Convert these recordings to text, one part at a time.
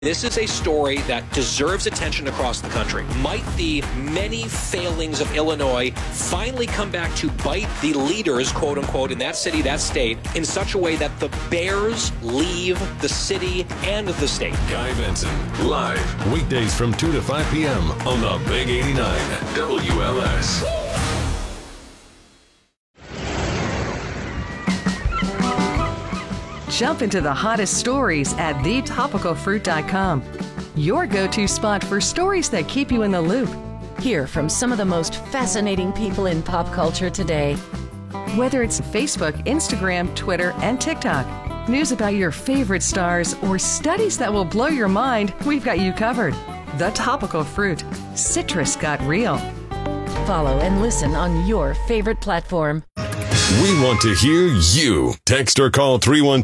This is a story that deserves attention across the country. Might the many failings of Illinois finally come back to bite the leaders, quote unquote, in that city, that state, in such a way that the Bears leave the city and the state? Guy Benson, live, weekdays from 2 to 5 p.m. on the Big 89 WLS. Jump into the hottest stories at thetopicalfruit.com. Your go-to spot for stories that keep you in the loop. Hear from some of the most fascinating people in pop culture today. Whether it's Facebook, Instagram, Twitter, and TikTok, news about your favorite stars, or studies that will blow your mind, we've got you covered. The Topical Fruit. Citrus got real. Follow and listen on your favorite platform. We want to hear you. Text or call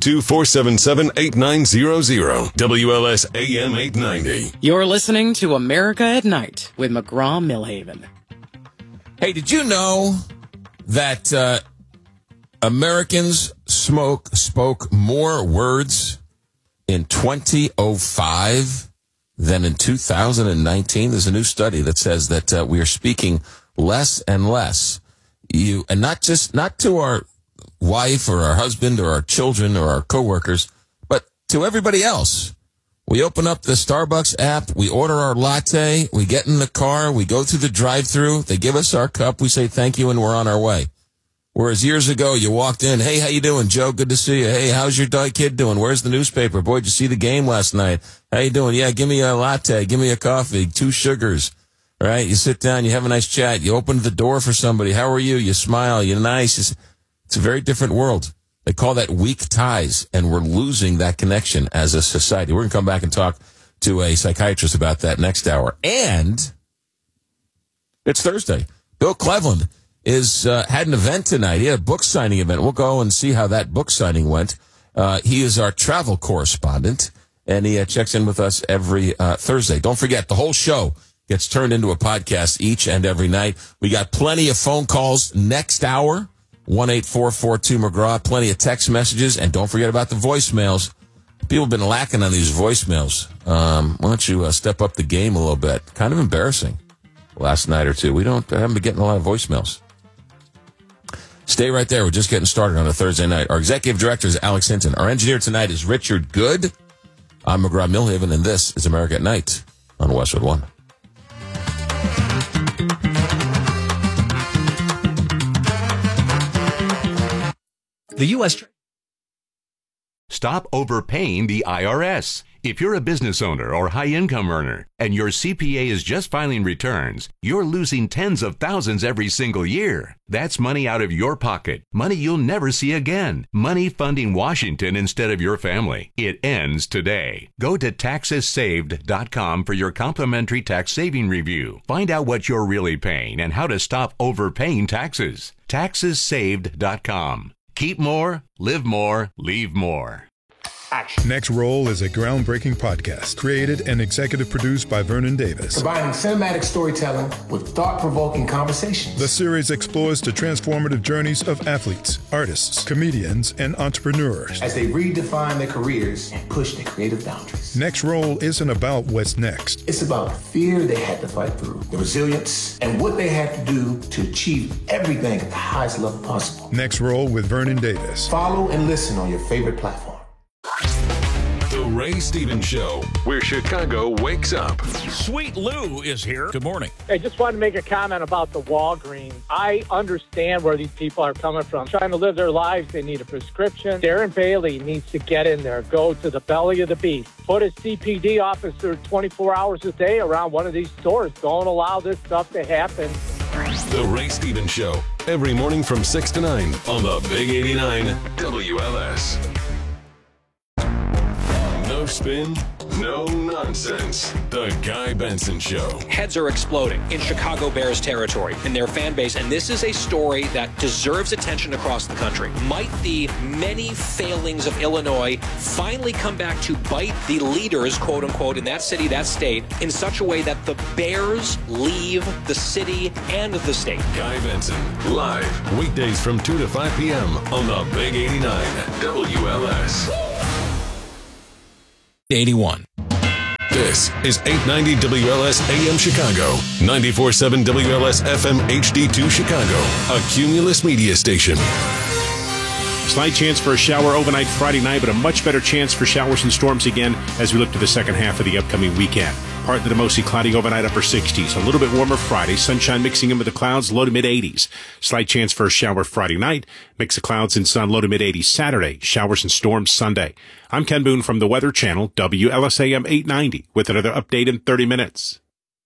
312-477-8900. WLS AM 890. You're listening to America at Night with McGraw-Milhaven. Hey, did you know that Americans spoke more words in 2005 than in 2019? There's a new study that says that we are speaking less and less. And not to our wife or our husband or our children or our coworkers, but to everybody else. We open up the Starbucks app, we order our latte, we get in the car, we go through the drive-thru, they give us our cup, we say thank you, and we're on our way. Whereas years ago, you walked in, hey, how you doing, Joe? Good to see you. Hey, how's your kid doing? Where's the newspaper? Boy, did you see the game last night? How you doing? Yeah, give me a latte, give me a coffee, 2 sugars. Right? You sit down, you have a nice chat, you open the door for somebody. How are you? You smile, you're nice. It's a very different world. They call that weak ties, and we're losing that connection as a society. We're going to come back and talk to a psychiatrist about that next hour. And it's Thursday. Bill Cleveland had an event tonight. He had a book signing event. We'll go and see how that book signing went. He is our travel correspondent, and he checks in with us every Thursday. Don't forget, the whole show gets turned into a podcast each and every night. We got plenty of phone calls next hour, 1-844-2-McGraw, plenty of text messages, and don't forget about the voicemails. People have been lacking on these voicemails. Why don't you step up the game a little bit? Kind of embarrassing last night or two. We haven't been getting a lot of voicemails. Stay right there. We're just getting started on a Thursday night. Our executive director is Alex Hinton. Our engineer tonight is Richard Good. I'm McGraw-Milhaven, and this is America at Night on Westwood One. The U.S. Stop overpaying the IRS. If you're a business owner or high-income earner and your CPA is just filing returns, you're losing tens of thousands every single year. That's money out of your pocket, money you'll never see again, money funding Washington instead of your family. It ends today. Go to taxessaved.com for your complimentary tax saving review. Find out what you're really paying and how to stop overpaying taxes. Taxessaved.com. Keep more, live more, leave more. Action. Next Roll is a groundbreaking podcast created and executive produced by Vernon Davis. Combining cinematic storytelling with thought-provoking conversations. The series explores the transformative journeys of athletes, artists, comedians, and entrepreneurs as they redefine their careers and push their creative boundaries. Next Roll isn't about what's next. It's about the fear they had to fight through, the resilience, and what they had to do to achieve everything at the highest level possible. Next Roll with Vernon Davis. Follow and listen on your favorite platform. The Ray Stevens Show, where Chicago wakes up. Sweet Lou is here. Good morning. I just wanted to make a comment about the Walgreens. I understand where these people are coming from. Trying to live their lives, they need a prescription. Darren Bailey needs to get in there, go to the belly of the beast. Put a CPD officer 24 hours a day around one of these stores. Don't allow this stuff to happen. The Ray Stevens Show, every morning from 6 to 9 on the Big 89 WLS. No spin, no nonsense. The Guy Benson Show. Heads are exploding in Chicago Bears territory in their fan base, and this is a story that deserves attention across the country. Might the many failings of Illinois finally come back to bite the leaders, quote unquote, in that city, that state, in such a way that the Bears leave the city and the state? Guy Benson, live, weekdays from 2 to 5 p.m. on the Big 89 WLS. 81. This is 890 WLS AM Chicago, 94.7 WLS FM HD2 Chicago, a Cumulus media station. Slight chance for a shower overnight Friday night, but a much better chance for showers and storms again as we look to the second half of the upcoming weekend. Partly to mostly cloudy overnight, upper 60s. A little bit warmer Friday. Sunshine mixing in with the clouds, low to mid 80s. Slight chance for a shower Friday night. Mix of clouds and sun, low to mid 80s Saturday. Showers and storms Sunday. I'm Ken Boone from the Weather Channel, WLSAM 890, with another update in 30 minutes.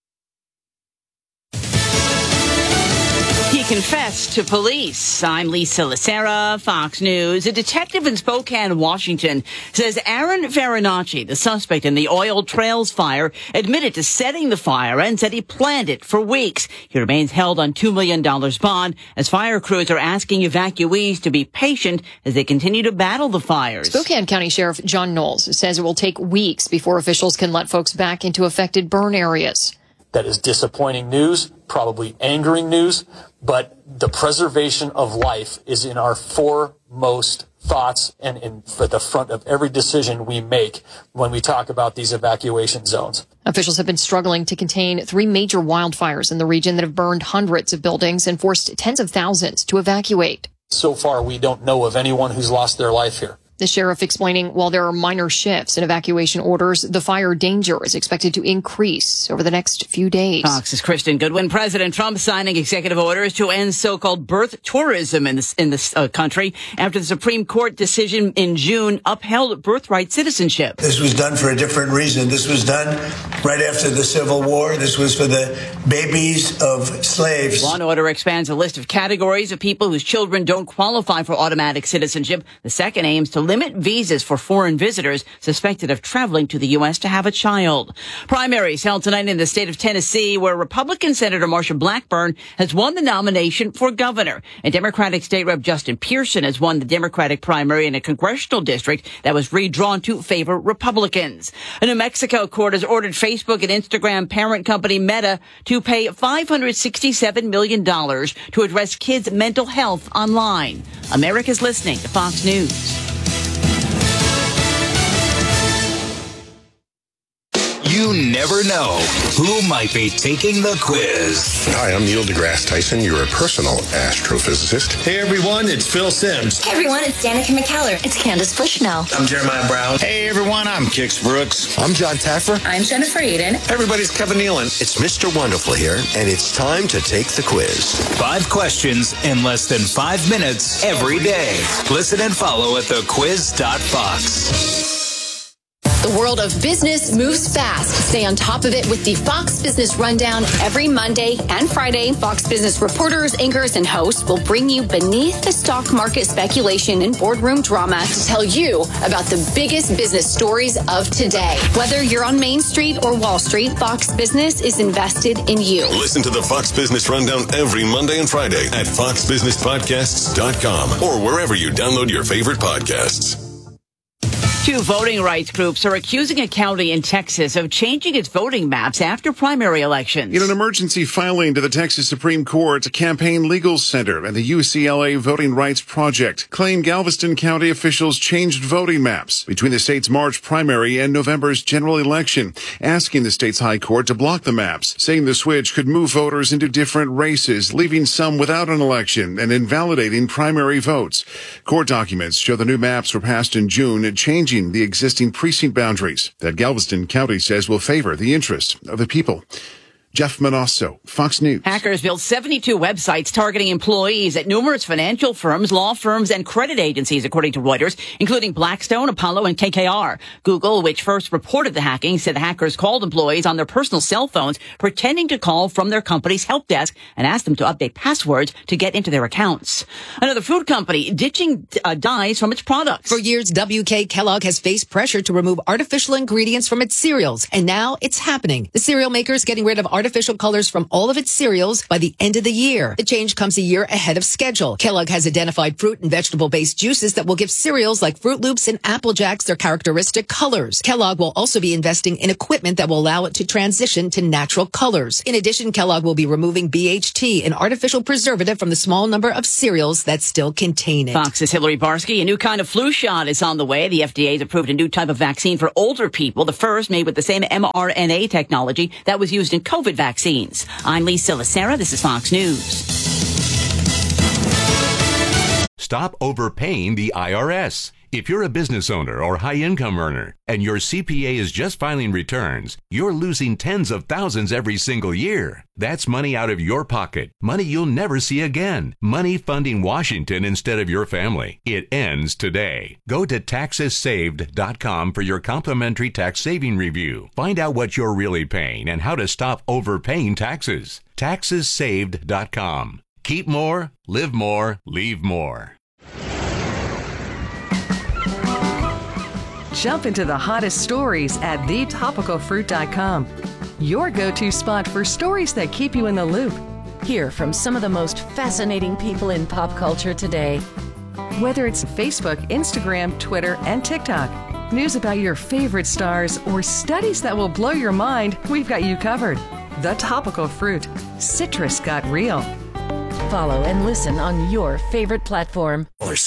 He confessed to police. I'm Lisa Lacera, Fox News. A detective in Spokane, Washington, says Aaron Farinacci, the suspect in the Oil Trails fire, admitted to setting the fire and said he planned it for weeks. He remains held on $2 million bond as fire crews are asking evacuees to be patient as they continue to battle the fires. Spokane County Sheriff John Knowles says it will take weeks before officials can let folks back into affected burn areas. That is disappointing news, probably angering news, but the preservation of life is in our foremost thoughts and at the front of every decision we make when we talk about these evacuation zones. Officials have been struggling to contain 3 major wildfires in the region that have burned hundreds of buildings and forced tens of thousands to evacuate. So far, we don't know of anyone who's lost their life here. The sheriff explaining while there are minor shifts in evacuation orders, the fire danger is expected to increase over the next few days. Fox's Kristen Goodwin. President Trump signing executive orders to end so-called birth tourism in this country after the Supreme Court decision in June upheld birthright citizenship. This was done for a different reason. This was done right after the Civil War. This was for the babies of slaves. Law and Order expands a list of categories of people whose children don't qualify for automatic citizenship. The second aims to limit visas for foreign visitors suspected of traveling to the U.S. to have a child. Primaries held tonight in the state of Tennessee, where Republican Senator Marsha Blackburn has won the nomination for governor. And Democratic State Rep Justin Pearson has won the Democratic primary in a congressional district that was redrawn to favor Republicans. A New Mexico court has ordered Facebook and Instagram parent company Meta to pay $567 million to address kids' mental health online. America's listening to Fox News. You never know who might be taking the quiz. Hi, I'm Neil deGrasse Tyson, your personal astrophysicist. Hey everyone, it's Phil Simms. Hey everyone, it's Danica McKellar. It's Candace Bushnell. I'm Jeremiah Brown. Hey everyone, I'm Kix Brooks. I'm John Taffer. I'm Jennifer Eden. Everybody's Kevin Nealon. It's Mr. Wonderful here, and it's time to take the quiz. 5 questions in less than 5 minutes every day. Listen and follow at thequiz.fox. The world of business moves fast. Stay on top of it with the Fox Business Rundown every Monday and Friday. Fox Business reporters, anchors, and hosts will bring you beneath the stock market speculation and boardroom drama to tell you about the biggest business stories of today. Whether you're on Main Street or Wall Street, Fox Business is invested in you. Listen to the Fox Business Rundown every Monday and Friday at foxbusinesspodcasts.com or wherever you download your favorite podcasts. 2 voting rights groups are accusing a county in Texas of changing its voting maps after primary elections. In an emergency filing to the Texas Supreme Court, Campaign Legal Center and the UCLA Voting Rights Project claim Galveston County officials changed voting maps between the state's March primary and November's general election, asking the state's high court to block the maps, saying the switch could move voters into different races, leaving some without an election and invalidating primary votes. Court documents show the new maps were passed in June, changing the existing precinct boundaries that Galveston County says will favor the interests of the people. Jeff Manasso, Fox News. Hackers built 72 websites targeting employees at numerous financial firms, law firms, and credit agencies, according to Reuters, including Blackstone, Apollo, and KKR. Google, which first reported the hacking, said the hackers called employees on their personal cell phones, pretending to call from their company's help desk and asked them to update passwords to get into their accounts. Another food company ditching dyes from its products. For years, WK Kellogg has faced pressure to remove artificial ingredients from its cereals, and now it's happening. The cereal makers getting rid of artificial artificial colors from all of its cereals by the end of the year. The change comes a year ahead of schedule. Kellogg has identified fruit and vegetable-based juices that will give cereals like Fruit Loops and Apple Jacks their characteristic colors. Kellogg will also be investing in equipment that will allow it to transition to natural colors. In addition, Kellogg will be removing BHT, an artificial preservative, from the small number of cereals that still contain it. Fox's Hillary Barsky. A new kind of flu shot is on the way. The FDA has approved a new type of vaccine for older people, the first made with the same mRNA technology that was used in COVID vaccines. I'm Lisa Lacera. This is Fox News. Stop overpaying the IRS. If you're a business owner or high-income earner and your CPA is just filing returns, you're losing tens of thousands every single year. That's money out of your pocket, money you'll never see again, money funding Washington instead of your family. It ends today. Go to taxessaved.com for your complimentary tax saving review. Find out what you're really paying and how to stop overpaying taxes. Taxessaved.com. Keep more, live more, leave more. Jump into the hottest stories at thetopicalfruit.com. Your go-to spot for stories that keep you in the loop. Hear from some of the most fascinating people in pop culture today. Whether it's Facebook, Instagram, Twitter, and TikTok, news about your favorite stars, or studies that will blow your mind, we've got you covered. The Topical Fruit. Citrus got real. Follow and listen on your favorite platform.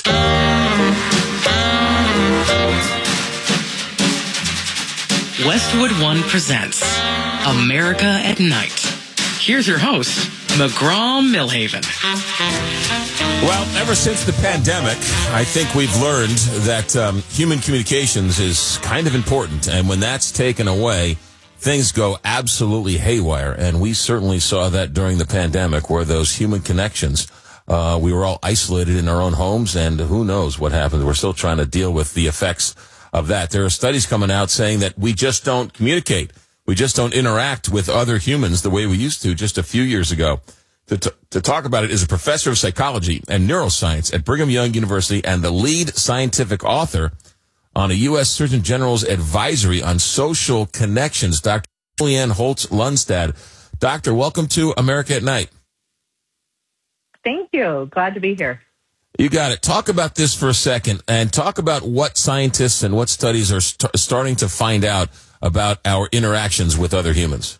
Westwood One presents America at Night. Here's your host, McGraw-Milhaven. Well, ever since the pandemic, I think we've learned that human communications is kind of important. And when that's taken away, things go absolutely haywire. And we certainly saw that during the pandemic, where those human connections, we were all isolated in our own homes, and who knows what happened. We're still trying to deal with the effects of that. There are studies coming out saying that we just don't communicate. We just don't interact with other humans the way we used to just a few years ago. To talk about it is a professor of psychology and neuroscience at Brigham Young University and the lead scientific author on a U.S. Surgeon General's advisory on social connections, Dr. Leanne Holtz-Lundstad. Doctor, welcome to America at Night. Thank you. Glad to be here. You got it. Talk about this for a second and talk about what scientists and what studies are starting to find out about our interactions with other humans.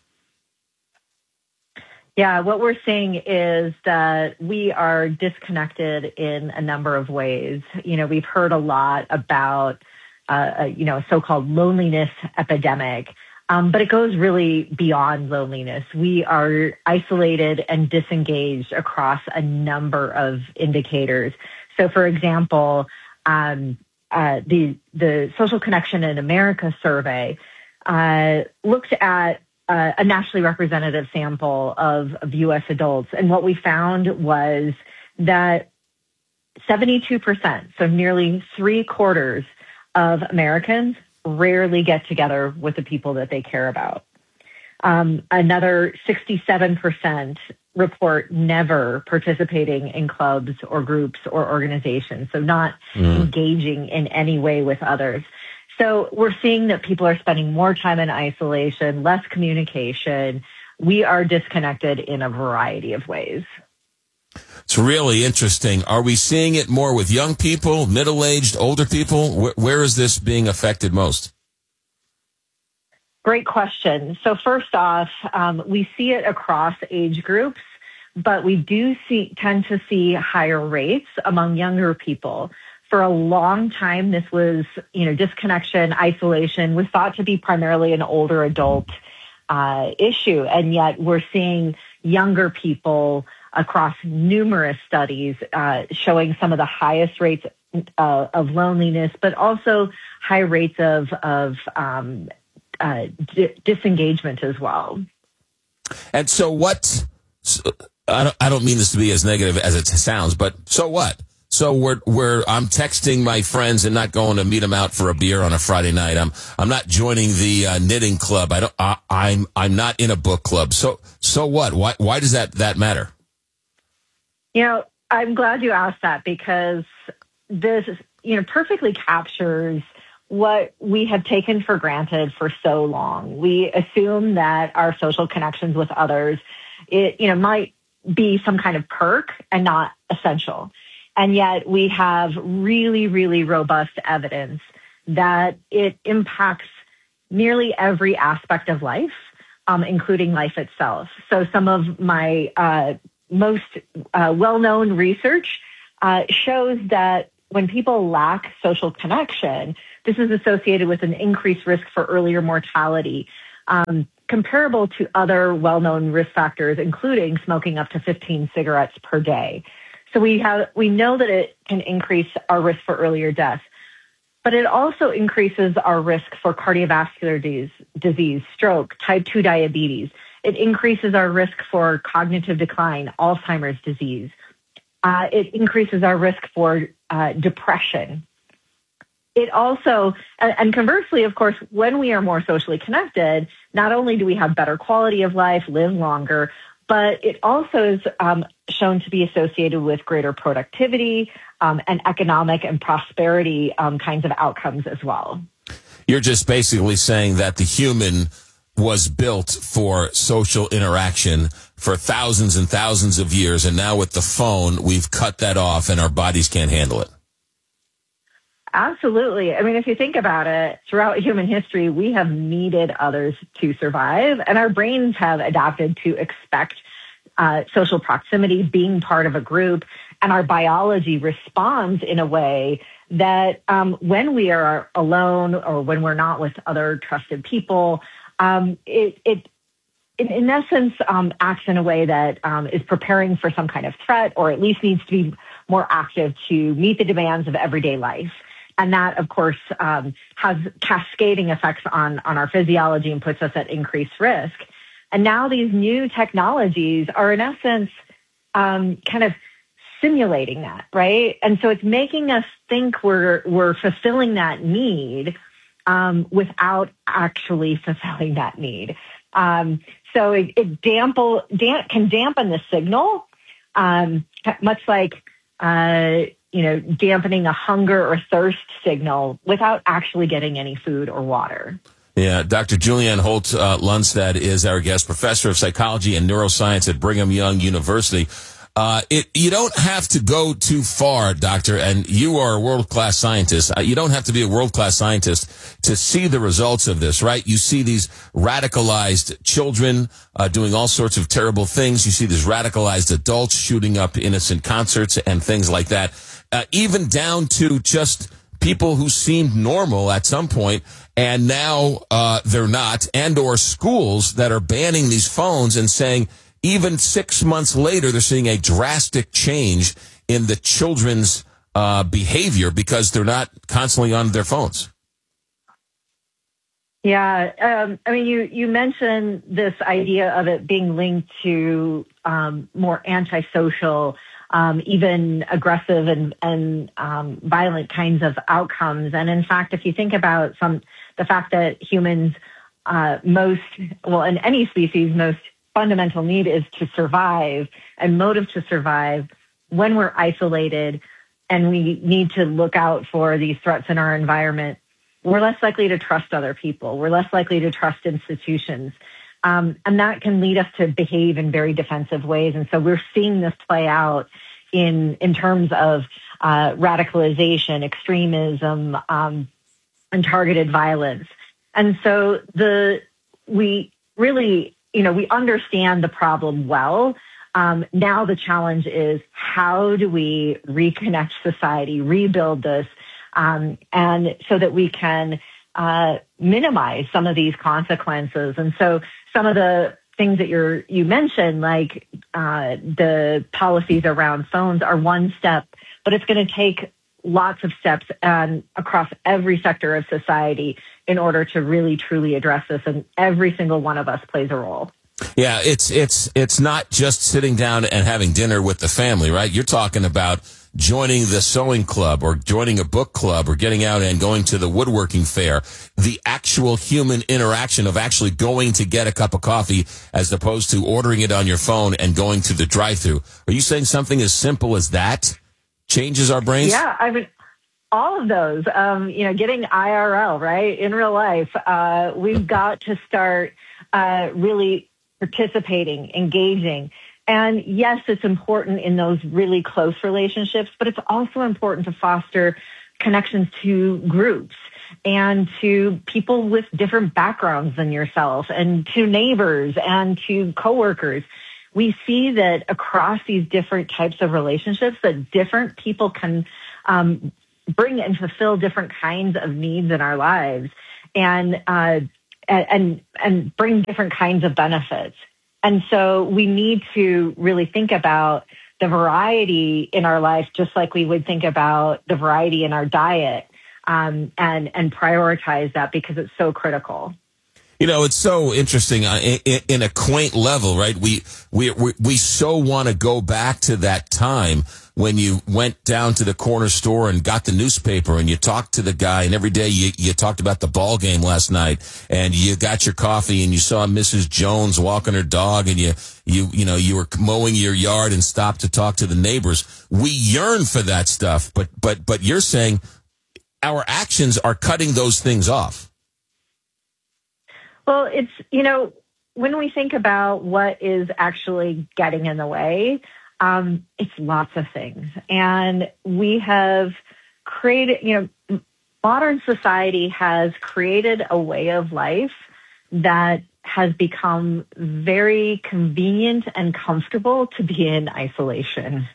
Yeah, what we're seeing is that we are disconnected in a number of ways. You know, we've heard a lot about, a so-called loneliness epidemic, but it goes really beyond loneliness. We are isolated and disengaged across a number of indicators. So, for example, the Social Connection in America survey looked at a nationally representative sample of U.S. adults. And what we found was that 72%, so nearly 3/4 of Americans, rarely get together with the people that they care about. Another 67% report never participating in clubs or groups or organizations, so not engaging in any way with others. So we're seeing that people are spending more time in isolation, less communication. We are disconnected in a variety of ways. It's really interesting. Are we seeing it more with young people, middle-aged, older people? Where is this being affected most? Great question. So first off, we see it across age groups, but we do tend to see higher rates among younger people. For a long time, this was, disconnection, isolation was thought to be primarily an older adult issue. And yet we're seeing younger people across numerous studies showing some of the highest rates of loneliness, but also high rates of disengagement as well. And so what, I don't mean this to be as negative as it sounds, but so what? So I'm texting my friends and not going to meet them out for a beer on a Friday night. I'm not joining the knitting club. I'm not in a book club. So what? Why does that matter? I'm glad you asked that, because this, perfectly captures what we have taken for granted for so long. We assume that our social connections with others, might be some kind of perk and not essential. And yet we have really, really robust evidence that it impacts nearly every aspect of life, including life itself. So some of my most well-known research shows that when people lack social connection, this is associated with an increased risk for earlier mortality, comparable to other well-known risk factors, including smoking up to 15 cigarettes per day. So we know that it can increase our risk for earlier death, but it also increases our risk for cardiovascular disease, stroke, type 2 diabetes. It increases our risk for cognitive decline, Alzheimer's disease. It increases our risk for depression. It also, and conversely, of course, when we are more socially connected, not only do we have better quality of life, live longer, but it also is shown to be associated with greater productivity and economic and prosperity kinds of outcomes as well. You're just basically saying that the human was built for social interaction for thousands and thousands of years, and now with the phone, we've cut that off and our bodies can't handle it. Absolutely. I mean, if you think about it, throughout human history, we have needed others to survive, and our brains have adapted to expect social proximity, being part of a group, and our biology responds in a way that when we are alone or when we're not with other trusted people, it in essence acts in a way that is preparing for some kind of threat, or at least needs to be more active to meet the demands of everyday life. And that, of course, has cascading effects on our physiology and puts us at increased risk. And now these new technologies are, in essence, kind of simulating that, right? And so it's making us think we're fulfilling that need without actually fulfilling that need. So it can dampen the signal, much like dampening a hunger or thirst signal without actually getting any food or water. Yeah, Dr. Julianne Holt-Lunstad is our guest, professor of psychology and neuroscience at Brigham Young University. You don't have to go too far, doctor, and you are a world-class scientist. You don't have to be a world-class scientist to see the results of this, right? You see these radicalized children doing all sorts of terrible things. You see these radicalized adults shooting up innocent concerts and things like that, even down to just people who seemed normal at some point, and now they're not, and or schools that are banning these phones and saying, even 6 months later, they're seeing a drastic change in the children's behavior because they're not constantly on their phones. Yeah. I mean, you mentioned this idea of it being linked to more antisocial, even aggressive and violent kinds of outcomes. And in fact, if you think about the fact that humans in any species, most fundamental need is to survive, and motive to survive. When we're isolated and we need to look out for these threats in our environment, we're less likely to trust other people. We're less likely to trust institutions. And that can lead us to behave in very defensive ways. And so we're seeing this play out in terms of radicalization, extremism, and targeted violence. And so we really, we understand the problem well. Now the challenge is, how do we reconnect society, rebuild this, and so that we can minimize some of these consequences. And so some of the things that you mentioned, like the policies around phones, are one step, but it's going to take lots of steps across every sector of society in order to really, truly address this. And every single one of us plays a role. Yeah, it's not just sitting down and having dinner with the family, right? You're talking about joining the sewing club or joining a book club or getting out and going to the woodworking fair. The actual human interaction of actually going to get a cup of coffee as opposed to ordering it on your phone and going to the drive-thru. Are you saying something as simple as that changes our brains? Yeah, I mean, all of those, getting IRL, right, in real life. We've got to start really participating, engaging. And yes, it's important in those really close relationships, but it's also important to foster connections to groups and to people with different backgrounds than yourself, and to neighbors and to coworkers. We see that across these different types of relationships that different people can bring and fulfill different kinds of needs in our lives, and bring different kinds of benefits. And so we need to really think about the variety in our life, just like we would think about the variety in our diet, and prioritize that because it's so critical. You know, it's so interesting in a quaint level, right? We so want to go back to that time when you went down to the corner store and got the newspaper and you talked to the guy, and every day you talked about the ball game last night, and you got your coffee and you saw Mrs. Jones walking her dog, and you were mowing your yard and stopped to talk to the neighbors. We yearn for that stuff, but you're saying our actions are cutting those things off. Well, it's, when we think about what is actually getting in the way, it's lots of things. And we have created, modern society has created a way of life that has become very convenient and comfortable to be in isolation.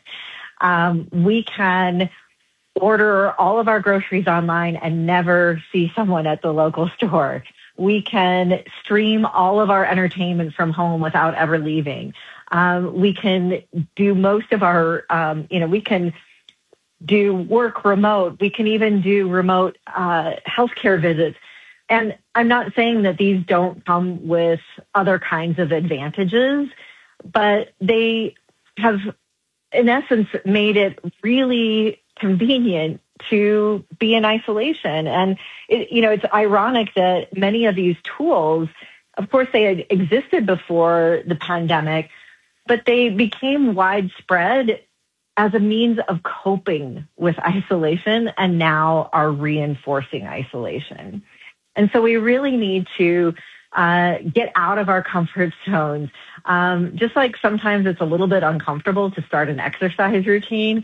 We can order all of our groceries online and never see someone at the local store. We can stream all of our entertainment from home without ever leaving. We can do most of our, we can do work remote. We can even do remote healthcare visits. And I'm not saying that these don't come with other kinds of advantages, but they have, in essence, made it really convenient to be in isolation. And, it's ironic that many of these tools, of course, they had existed before the pandemic, but they became widespread as a means of coping with isolation, and now are reinforcing isolation. And so we really need to get out of our comfort zones. Just like sometimes it's a little bit uncomfortable to start an exercise routine,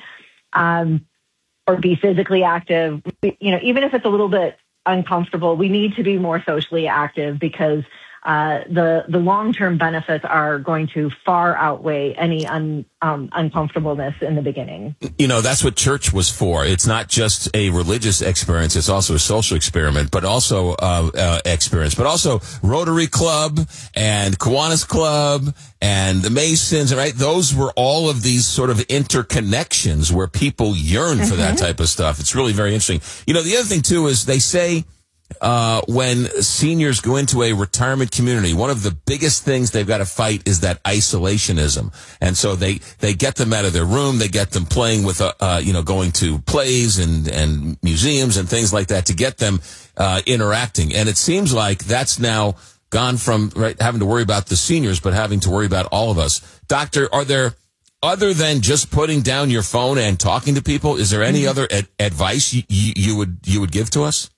or be physically active, even if it's a little bit uncomfortable, we need to be more socially active because the long-term benefits are going to far outweigh any uncomfortableness in the beginning. That's what church was for. It's not just a religious experience. It's also a social experiment, but also experience. But also Rotary Club and Kiwanis Club and the Masons, right? Those were all of these sort of interconnections where people yearn for that type of stuff. It's really very interesting. The other thing, too, is they say when seniors go into a retirement community, one of the biggest things they've got to fight is that isolationism. And so they get them out of their room, they get them playing with, going to plays and museums and things like that to get them interacting. And it seems like that's now gone from having to worry about the seniors, but having to worry about all of us. Doctor, are there, other than just putting down your phone and talking to people, is there any other advice you would give to us?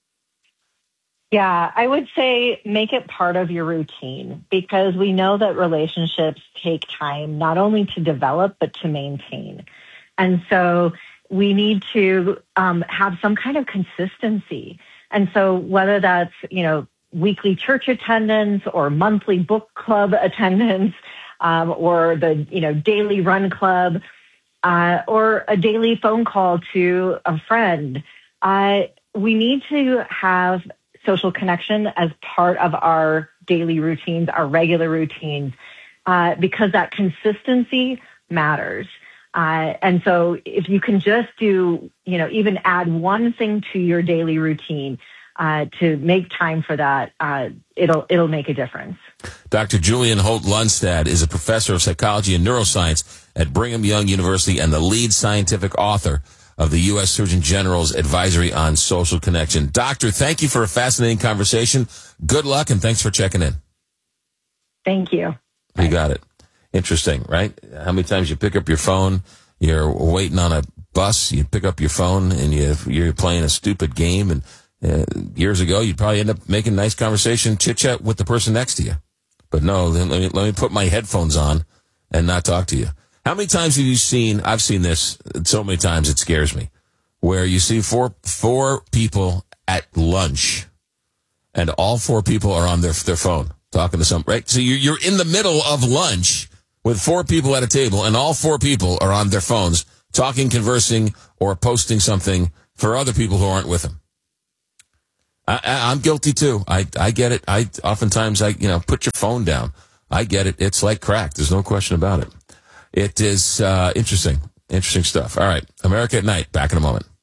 Yeah, I would say make it part of your routine, because we know that relationships take time not only to develop, but to maintain. And so we need to have some kind of consistency. And so whether that's, weekly church attendance or monthly book club attendance, or the, daily run club, or a daily phone call to a friend, we need to have social connection as part of our daily routines, our regular routines, because that consistency matters. And so if you can just do, even add one thing to your daily routine to make time for that, it'll make a difference. Dr. Julian Holt Lundstad is a professor of psychology and neuroscience at Brigham Young University and the lead scientific author of the U.S. Surgeon General's Advisory on Social Connection. Doctor, thank you for a fascinating conversation. Good luck, and thanks for checking in. Thank you. You got it. Interesting, right? How many times you pick up your phone, you're waiting on a bus, you pick up your phone and you're playing a stupid game. And years ago, you'd probably end up making nice conversation, chit-chat with the person next to you. But no, let me put my headphones on and not talk to you. How many times have you seen, I've seen this so many times it scares me, where you see four people at lunch and all four people are on their phone talking to some, right? So you're in the middle of lunch with four people at a table and all four people are on their phones talking, conversing, or posting something for other people who aren't with them. I'm guilty too. I get it. Oftentimes put your phone down. I get it. It's like crack. There's no question about it. It is interesting stuff. All right. America at Night. Back in a moment.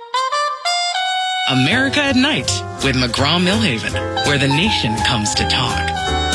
America at Night with McGraw-Milhaven, where the nation comes to talk.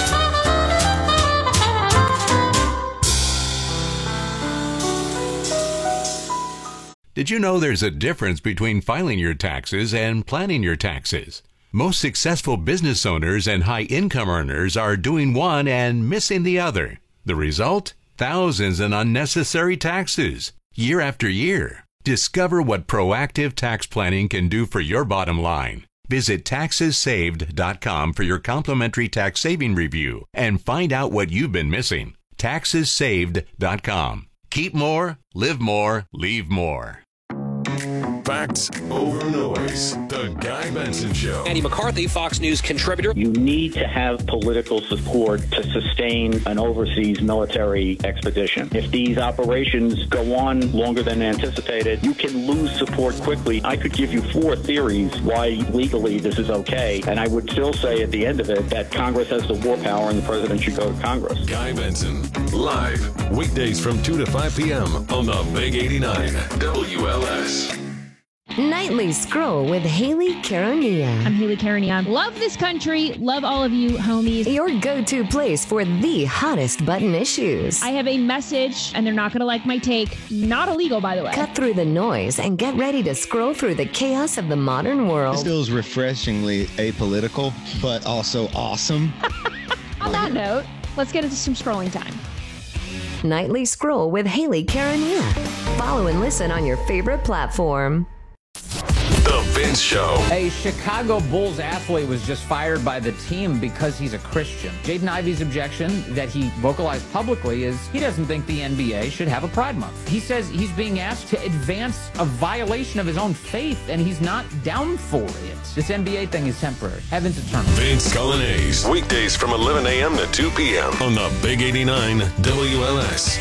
Did you know there's a difference between filing your taxes and planning your taxes? Most successful business owners and high-income earners are doing one and missing the other. The result? Thousands in unnecessary taxes, year after year. Discover what proactive tax planning can do for your bottom line. Visit TaxesSaved.com for your complimentary tax saving review and find out what you've been missing. TaxesSaved.com. Keep more, live more, leave more. Facts over noise. The Guy Benson Show. Andy McCarthy, Fox News contributor. You need to have political support to sustain an overseas military expedition. If these operations go on longer than anticipated, you can lose support quickly. I could give you 4 theories why legally this is okay, and I would still say at the end of it that Congress has the war power and the president should go to Congress. Guy Benson, live, weekdays from 2 to 5 p.m. on the Big 89 WLS. Nightly Scroll with Haley Caronia. I'm Haley Caronia. Love this country. Love all of you, homies. Your go-to place for the hottest button issues. I have a message, and they're not going to like my take. Not illegal, by the way. Cut through the noise and get ready to scroll through the chaos of the modern world. This feels refreshingly apolitical, but also awesome. On that note, let's get into some scrolling time. Nightly Scroll with Haley Caronia. Follow and listen on your favorite platform. The Vince Show. A Chicago Bulls athlete was just fired by the team because he's a Christian. Jaden Ivey's objection that he vocalized publicly is he doesn't think the NBA should have a Pride Month. He says he's being asked to advance a violation of his own faith, and he's not down for it. This NBA thing is temporary. Heaven's eternal. Vince Colonnese. Weekdays from 11 a.m. to 2 p.m. on the Big 89 WLS.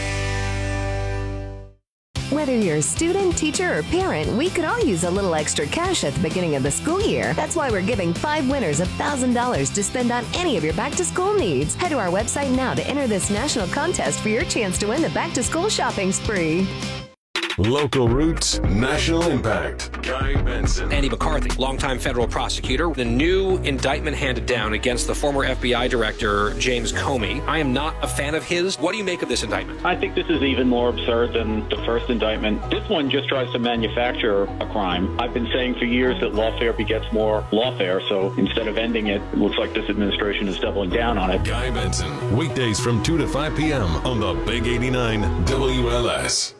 Whether you're a student, teacher, or parent, we could all use a little extra cash at the beginning of the school year. That's why we're giving 5 winners $1,000 to spend on any of your back-to-school needs. Head to our website now to enter this national contest for your chance to win the back-to-school shopping spree. Local roots, national impact. Guy Benson. Andy McCarthy, longtime federal prosecutor. The new indictment handed down against the former FBI director, James Comey. I am not a fan of his. What do you make of this indictment? I think this is even more absurd than the first indictment. This one just tries to manufacture a crime. I've been saying for years that lawfare begets more lawfare, so instead of ending it, it looks like this administration is doubling down on it. Guy Benson, weekdays from 2 to 5 p.m. on the Big 89 WLS.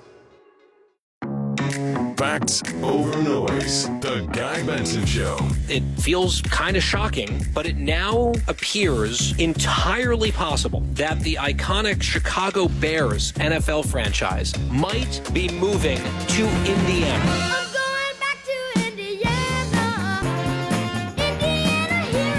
Facts over noise. The Guy Benson Show. It feels kind of shocking, but it now appears entirely possible that the iconic Chicago Bears NFL franchise might be moving to Indiana. I'm going back to Indiana. Indiana, here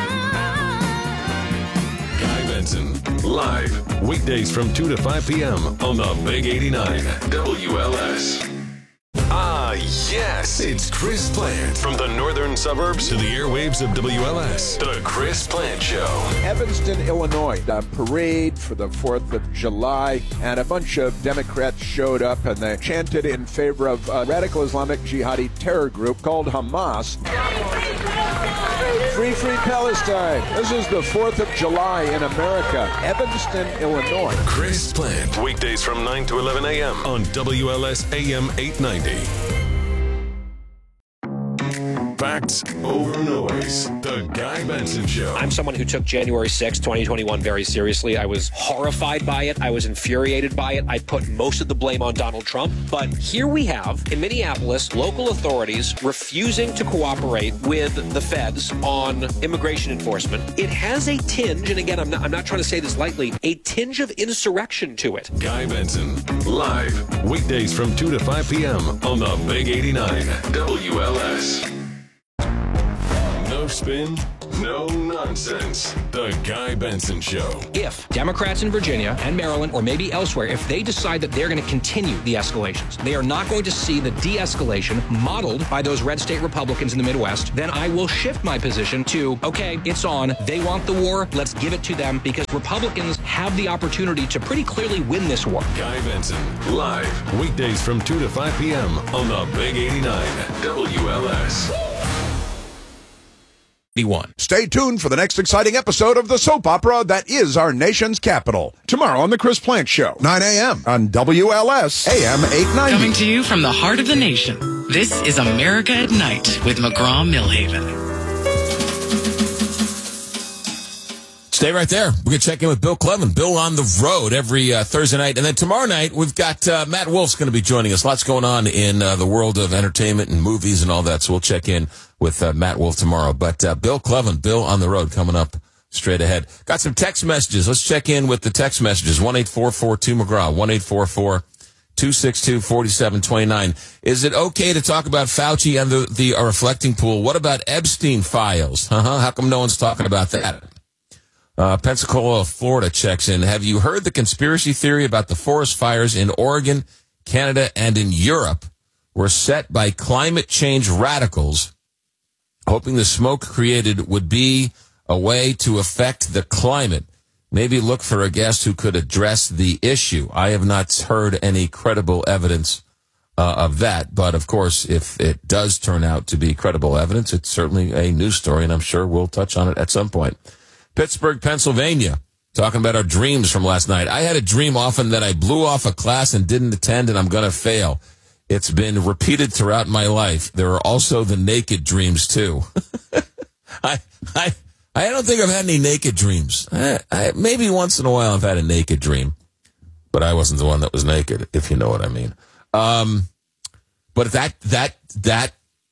I come. Guy Benson, live, weekdays from 2 to 5 p.m. on the Big 89 WLS. Ah, yes. It's Chris Plant. From the northern suburbs to the airwaves of WLS. The Chris Plant Show. Evanston, Illinois. A parade for the 4th of July. And a bunch of Democrats showed up and they chanted in favor of a radical Islamic jihadi terror group called Hamas. Free, free Palestine. This is the 4th of July in America. Evanston, Illinois. Chris Plant. Weekdays from 9 to 11 a.m. on WLS AM 890. Facts over noise. The Guy Benson Show. I'm someone who took January 6, 2021 very seriously. I was horrified by it. I was infuriated by it. I put most of the blame on Donald Trump. But here we have, in Minneapolis, local authorities refusing to cooperate with the feds on immigration enforcement. It has a tinge, and again, I'm not trying to say this lightly, a tinge of insurrection to it. Guy Benson, live, weekdays from 2 to 5 p.m. on the Big 89 WLS. No spin, no nonsense. The Guy Benson Show. If Democrats in Virginia and Maryland, or maybe elsewhere, if they decide that they're going to continue the escalations, they are not going to see the de-escalation modeled by those red state Republicans in the Midwest, then I will shift my position to, okay, it's on. They want the war. Let's give it to them, because Republicans have the opportunity to pretty clearly win this war. Guy Benson, live, weekdays from 2 to 5 p.m. on the Big 89 WLS. Stay tuned for the next exciting episode of the soap opera that is our nation's capital. Tomorrow on The Chris Plante Show, 9 a.m. on WLS AM 890. Coming to you from the heart of the nation, this is America at Night with McGraw-Milhaven. Stay right there. We're going to check in with Bill Clevin. Bill on the road every Thursday night. And then tomorrow night, we've got Matt Wolf's going to be joining us. Lots going on in the world of entertainment and movies and all that. So we'll check in with Matt Wolf tomorrow. But Bill Clevin, Bill on the road, coming up straight ahead. Got some text messages. Let's check in with the text messages. 1-844-2-McGraw, 1-844-262-4729. Is it okay to talk about Fauci and the reflecting pool? What about Epstein files? How come no one's talking about that? Pensacola, Florida checks in. Have you heard the conspiracy theory about the forest fires in Oregon, Canada, and in Europe were set by climate change radicals, hoping the smoke created would be a way to affect the climate? Maybe look for a guest who could address the issue. I have not heard any credible evidence of that. But, of course, if it does turn out to be credible evidence, it's certainly a news story, and I'm sure we'll touch on it at some point. Pittsburgh, Pennsylvania, talking about our dreams from last night. I had a dream often that I blew off a class and didn't attend, and I'm going to fail. It's been repeated throughout my life. There are also the naked dreams, too. I don't think I've had any naked dreams. Maybe once in a while I've had a naked dream, but I wasn't the one that was naked, if you know what I mean. But that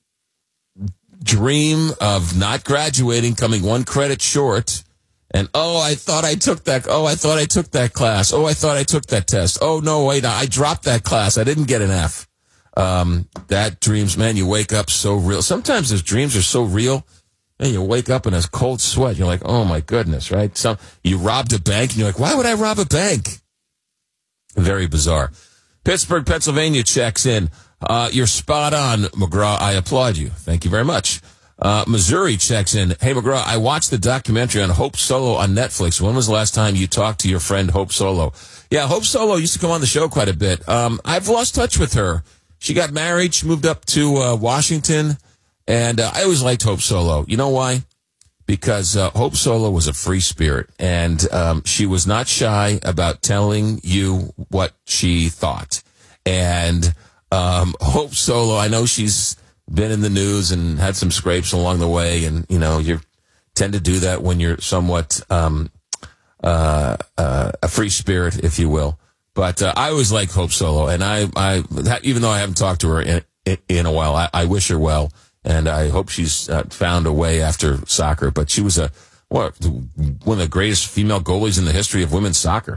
dream of not graduating, coming one credit short, and, I thought I took that. I thought I took that class. I thought I took that test. No, wait, I dropped that class. I didn't get an F. That dreams, man, you wake up so real. Sometimes those dreams are so real, and you wake up in a cold sweat. You're like, oh, my goodness, right? You robbed a bank, and you're like, why would I rob a bank? Very bizarre. Pittsburgh, Pennsylvania checks in. You're spot on, McGraw. I applaud you. Thank you very much. Missouri checks in. Hey, McGraw, I watched the documentary on Hope Solo on Netflix. When was the last time you talked to your friend Hope Solo? Yeah, Hope Solo used to come on the show quite a bit. I've lost touch with her. She got married. She moved up to Washington. And I always liked Hope Solo. You know why? Because Hope Solo was a free spirit. And she was not shy about telling you what she thought. And Hope Solo, I know she's been in the news and had some scrapes along the way, and you tend to do that when you're somewhat a free spirit, if you will. But I always like Hope Solo, and I even though I haven't talked to her in a while, I wish her well, and I hope she's found a way after soccer. But she was one of the greatest female goalies in the history of women's soccer.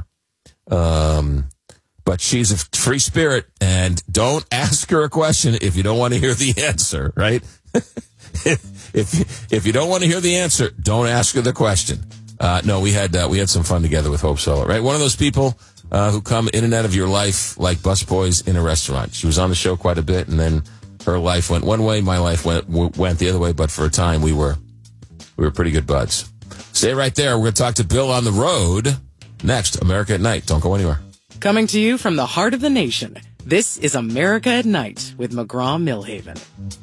But she's a free spirit, and don't ask her a question if you don't want to hear the answer, right? if you don't want to hear the answer, don't ask her the question. No, we had some fun together with Hope Solo, right? One of those people who come in and out of your life like busboys in a restaurant. She was on the show quite a bit, and then her life went one way, my life went the other way. But for a time, we were pretty good buds. Stay right there. We're going to talk to Bill on the road next. America at Night. Don't go anywhere. Coming to you from the heart of the nation, this is America at Night with McGraw-Milhaven.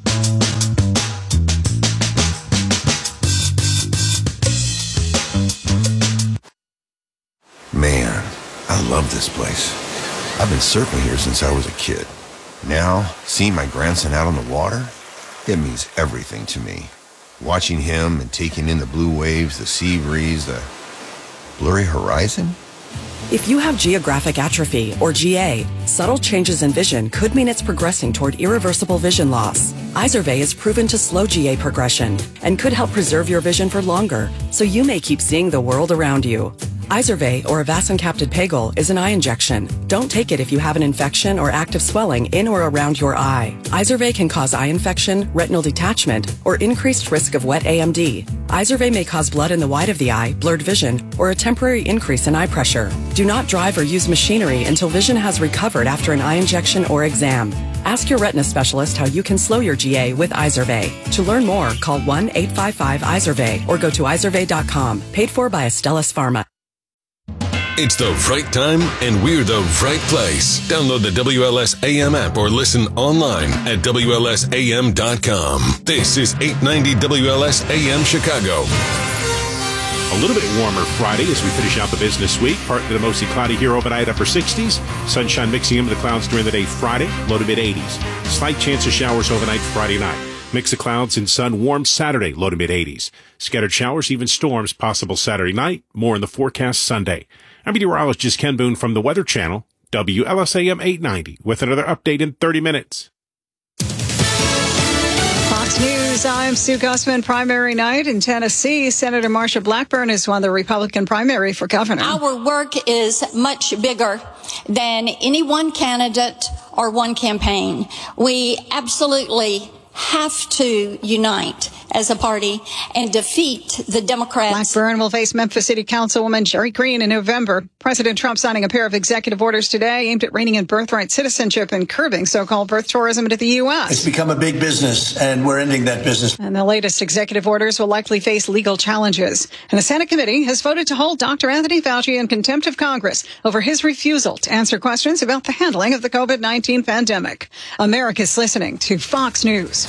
Man, I love this place. I've been surfing here since I was a kid. Now, seeing my grandson out on the water, It means everything to me. Watching him and taking in the blue waves, the sea breeze, the blurry horizon. If you have geographic atrophy, or GA, subtle changes in vision could mean it's progressing toward irreversible vision loss. Izervay is proven to slow GA progression and could help preserve your vision for longer, so you may keep seeing the world around you. Izervay, or avacincaptad pegol, is an eye injection. Don't take it if you have an infection or active swelling in or around your eye. Izervay can cause eye infection, retinal detachment, or increased risk of wet AMD. Izervay may cause blood in the white of the eye, blurred vision, or a temporary increase in eye pressure. Do not drive or use machinery until vision has recovered after an eye injection or exam. Ask your retina specialist how you can slow your GA with Izervay. To learn more, call 1-855-IZERVAY or go to izervay.com. Paid for by Astellas Pharma. It's the right time, and we're the right place. Download the WLS AM app or listen online at WLSAM.com. This is 890 WLS AM Chicago. A little bit warmer Friday as we finish out the business week. Partly to mostly cloudy here overnight, upper 60s. Sunshine mixing in with the clouds during the day Friday, low to mid 80s. Slight chance of showers overnight Friday night. Mix of clouds and sun, warm Saturday, low to mid 80s. Scattered showers, even storms possible Saturday night. More in the forecast Sunday. I'm meteorologist Ken Boone from the Weather Channel, WLSAM 890, with another update in 30 minutes. Fox News, I'm Sue Gussman. Primary night in Tennessee. Senator Marsha Blackburn has won the Republican primary for governor. Our work is much bigger than any one candidate or one campaign. We absolutely have to unite as a party and defeat the Democrats. Blackburn will face Memphis City Councilwoman Jerry Green in November. President Trump signing a pair of executive orders today aimed at reining in birthright citizenship and curbing so-called birth tourism into the U.S. It's become a big business, and we're ending that business. And the latest executive orders will likely face legal challenges. And the Senate committee has voted to hold Dr. Anthony Fauci in contempt of Congress over his refusal to answer questions about the handling of the COVID-19 pandemic. America's listening to Fox News.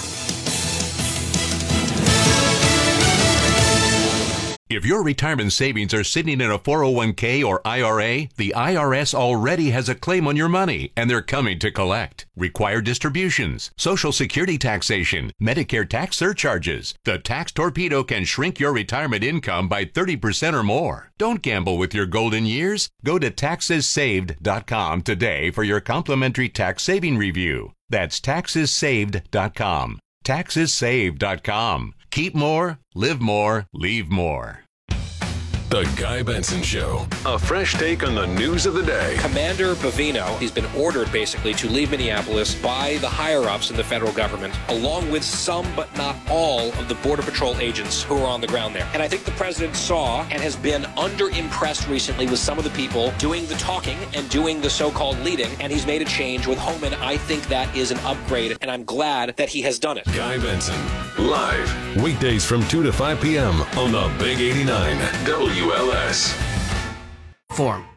If your retirement savings are sitting in a 401k or IRA, the IRS already has a claim on your money, and they're coming to collect. Required distributions, Social Security taxation, Medicare tax surcharges. The Tax Torpedo can shrink your retirement income by 30% or more. Don't gamble with your golden years. Go to taxessaved.com today for your complimentary tax saving review. That's taxessaved.com. Taxessaved.com. Keep more, live more, leave more. The Guy Benson Show. A fresh take on the news of the day. Commander Bavino, he's been ordered basically to leave Minneapolis by the higher-ups in the federal government, along with some but not all of the Border Patrol agents who are on the ground there. And I think the president saw and has been underimpressed recently with some of the people doing the talking and doing the so-called leading, and he's made a change with Homan. I think that is an upgrade, and I'm glad that he has done it. Guy Benson, live, weekdays from 2 to 5 p.m. on the Big 89 WLS. Form.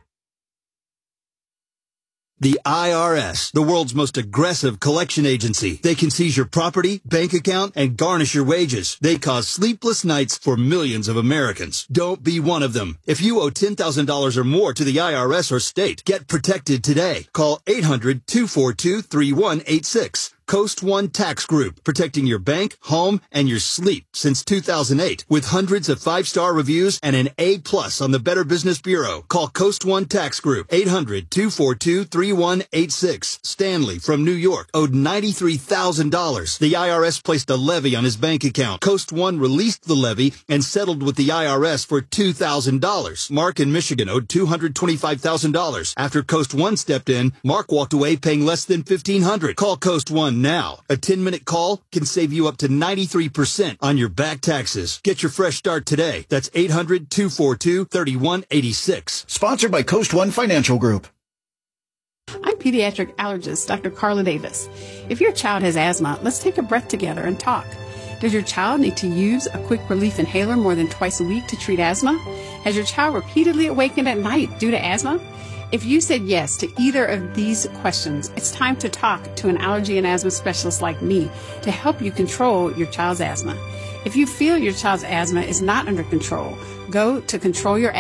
The IRS, the world's most aggressive collection agency. They can seize your property, bank account, and garnish your wages. They cause sleepless nights for millions of Americans. Don't be one of them. If you owe $10,000 or more to the IRS or state, get protected today. Call 800-242-3186. Coast One Tax Group, protecting your bank, home, and your sleep since 2008. With hundreds of 5-star reviews and an A+ on the Better Business Bureau. Call Coast One Tax Group, 800-242-3186. Stanley from New York owed $93,000. The IRS placed a levy on his bank account. Coast One released the levy and settled with the IRS for $2,000. Mark in Michigan owed $225,000. After Coast One stepped in, Mark walked away paying less than $1,500. Call Coast One now. A 10-minute call can save you up to 93% on your back taxes. Get your fresh start today. That's 800-242-3186. Sponsored by Coast One Financial Group. I'm pediatric allergist Dr. Carla Davis. If your child has asthma, let's take a breath together and talk. Does your child need to use a quick relief inhaler more than twice a week to treat asthma? Has your child repeatedly awakened at night due to asthma? If you said yes to either of these questions, it's time to talk to an allergy and asthma specialist like me to help you control your child's asthma. If you feel your child's asthma is not under control, go to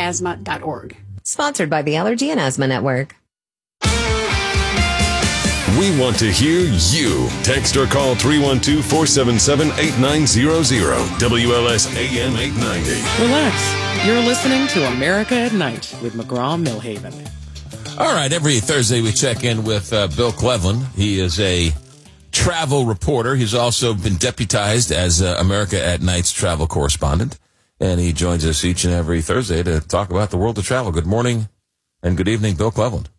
controlyourasthma.org. Sponsored by the Allergy and Asthma Network. We want to hear you. Text or call 312-477-8900. WLS AM 890. Relax. You're listening to America at Night with McGraw-Milhaven. All right, every Thursday we check in with Bill Cleveland. He is a travel reporter. He's also been deputized as America at Night's travel correspondent. And he joins us each and every Thursday to talk about the world of travel. Good morning and good evening, Bill Cleveland.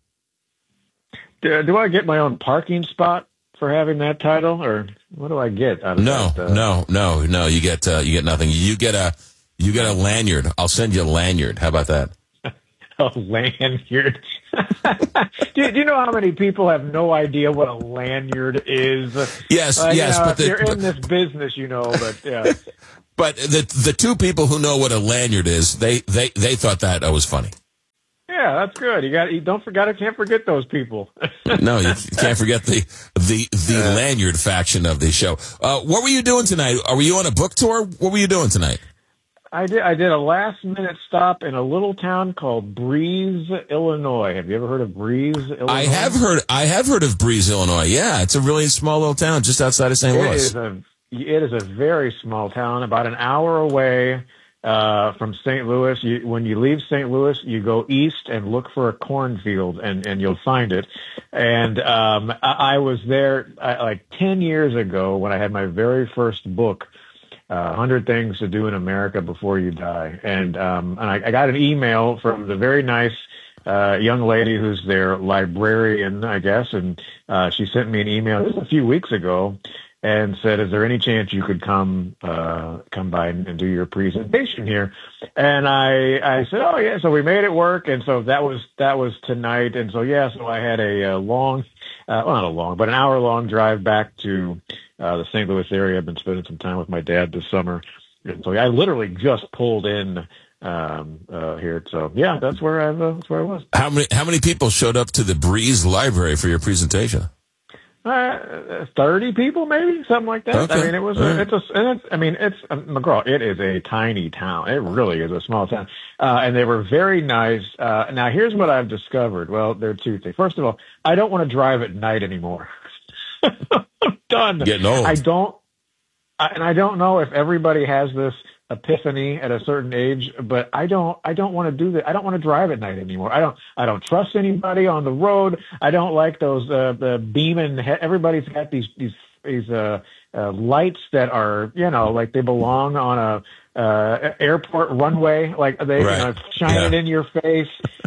Do I get my own parking spot for having that title, or what do I get out of that? No. You get nothing. You get a lanyard. I'll send you a lanyard. How about that? A lanyard. Do you know how many people have no idea what a lanyard is? Yes. But if you're in this business, but yeah. But the two people who know what a lanyard is, they thought that was funny. Yeah, that's good. Can't forget those people. No, you can't forget the lanyard faction of the show. What were you doing tonight? Were you on a book tour? What were you doing tonight? I did a last minute stop in a little town called Breeze, Illinois. Have you ever heard of Breeze, Illinois? I have heard of Breeze, Illinois. Yeah, it's a really small little town just outside of St. Louis. It is a very small town, about an hour away from St. Louis. When you leave St. Louis, you go east and look for a cornfield, and you'll find it. And I was there like 10 years ago when I had my very first book, 100 Things to Do in America Before You Die. And I got an email from the very nice young lady who's their librarian, I guess, and she sent me an email just a few weeks ago and said, "Is there any chance you could come by and do your presentation here?" And I said, "Oh yeah." So we made it work, and so that was tonight. And so so I had a long, not a long, but an hour-long drive back to the St. Louis area. I've been spending some time with my dad this summer, and so I literally just pulled in here. So yeah, that's where I was. How many people showed up to the Breeze Library for your presentation? 30 people, maybe something like that. Okay. I mean, it's McGraw. It is a tiny town. It really is a small town, and they were very nice. Now, here's what I've discovered. Well, there are two things. First of all, I don't want to drive at night anymore. I'm done. Getting old. I don't know if everybody has this epiphany at a certain age, but I don't want to do that. I don't want to drive at night anymore. I don't trust anybody on the road. I don't like those the beaming. Everybody's got these lights that are like they belong on a airport runway, like they shine it in your face.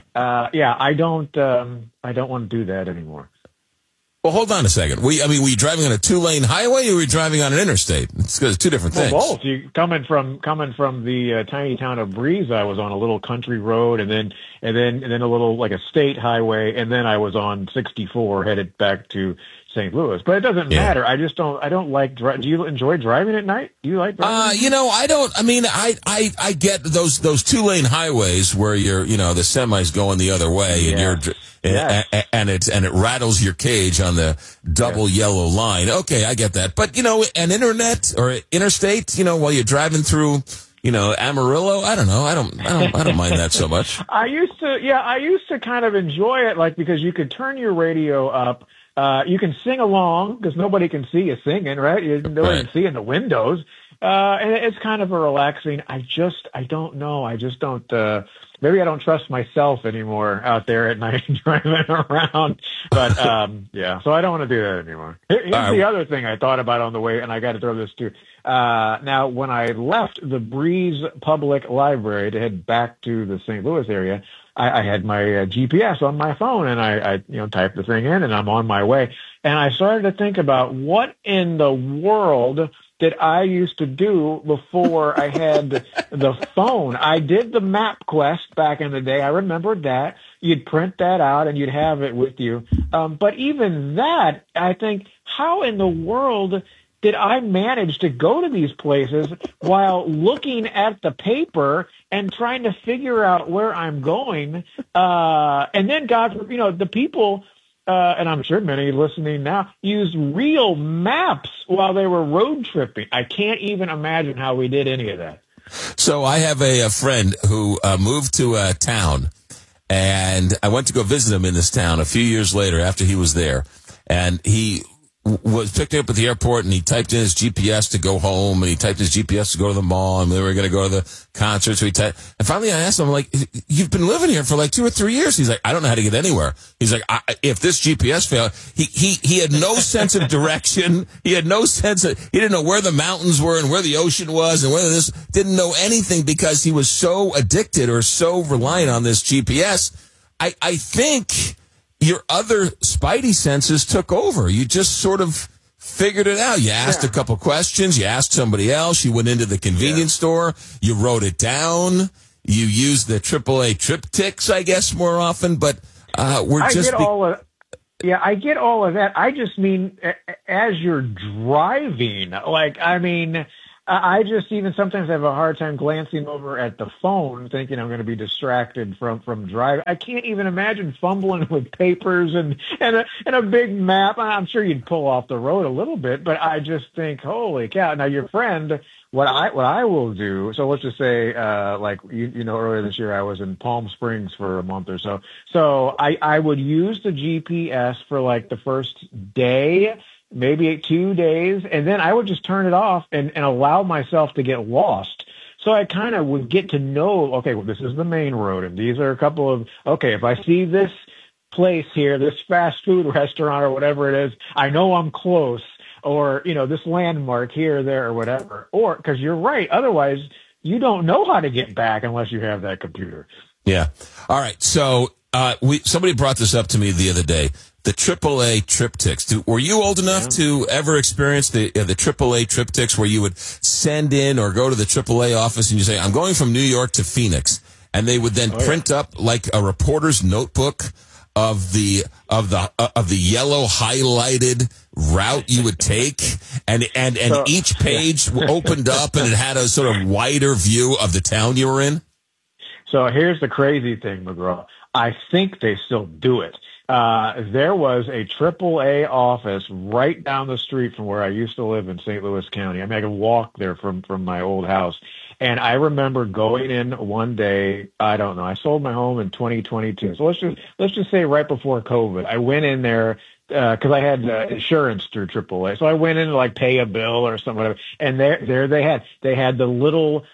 I don't want to do that anymore. Well, hold on a second. Were you driving on a 2-lane highway, or were you driving on an interstate? It's two different things. Well, both. You coming from the tiny town of Breeze, I was on a little country road, and then a little like a state highway, and then I was on 64 headed back to St. Louis. But it doesn't matter. I don't like Do you enjoy driving at night? Do you like driving? I don't. I mean, I get those 2-lane highways where you're, the semi's going the other way, and you're. Yes. And it rattles your cage on the double yellow line. Okay, I get that. But an internet or interstate, while you're driving through, Amarillo, I don't know. I don't mind that so much. I used to kind of enjoy it, like, because you could turn your radio up. You can sing along because nobody can see you singing, right? Nobody can see in the windows. And it's kind of a relaxing. I don't know. I just don't. Maybe I don't trust myself anymore out there at night driving around. But, so I don't want to do that anymore. Here's the other thing I thought about on the way, and I got to throw this too. Now, when I left the Breeze Public Library to head back to the St. Louis area, I had my GPS on my phone, and I typed the thing in, and I'm on my way. And I started to think about what in the world that I used to do before I had the phone. I did the MapQuest back in the day. I remembered that. You'd print that out and you'd have it with you. But even that, I think, how in the world did I manage to go to these places while looking at the paper and trying to figure out where I'm going? And then, the people... and I'm sure many listening now use real maps while they were road tripping. I can't even imagine how we did any of that. So I have a friend who moved to a town, and I went to go visit him in this town a few years later after he was there. and he was picked up at the airport, and he typed in his GPS to go home, and he typed his GPS to go to the mall, and they were going to go to the concert. So and finally I asked him, like, you've been living here for like 2 or 3 years. He's like, I don't know how to get anywhere. He's like, if this GPS failed, he had no sense of direction. He had no sense of, he didn't know where the mountains were and where the ocean was and whether this, didn't know anything because he was so addicted or so reliant on this GPS. I think your other spidey senses took over. You just sort of figured it out. You asked a couple questions. You asked somebody else. You went into the convenience store. You wrote it down. You used the AAA triptychs, I guess, more often. But I get all of that. I just mean as you're driving. Like, I mean, I just even sometimes have a hard time glancing over at the phone, thinking I'm going to be distracted from driving. I can't even imagine fumbling with papers and a big map. I'm sure you'd pull off the road a little bit, but I just think, holy cow! Now your friend, what I will do. So let's just say, like you know, earlier this year I was in Palm Springs for a month or so. So I would use the GPS for like the first day, maybe 2 days, and then I would just turn it off and allow myself to get lost. So I kind of would get to know, okay, well, this is the main road, and these are a couple of, okay, if I see this place here, this fast food restaurant or whatever it is, I know I'm close, or, you know, this landmark here, there, or whatever. Or, because you're right, otherwise you don't know how to get back unless you have that computer. Yeah. All right. So somebody brought this up to me the other day. The AAA triptychs. Were you old enough to ever experience the AAA triptychs where you would send in or go to the AAA office and you say, I'm going from New York to Phoenix, and they would then print up like a reporter's notebook of the yellow highlighted route you would take, and so, each page opened up and it had a sort of wider view of the town you were in? So here's the crazy thing, McGraw. I think they still do it. There was a AAA office right down the street from where I used to live in St. Louis County. I mean, I could walk there from my old house. And I remember going in one day, I don't know, I sold my home in 2022. So let's just say right before COVID. I went in there because I had insurance through AAA. So I went in to like pay a bill or something, whatever. And there they had the little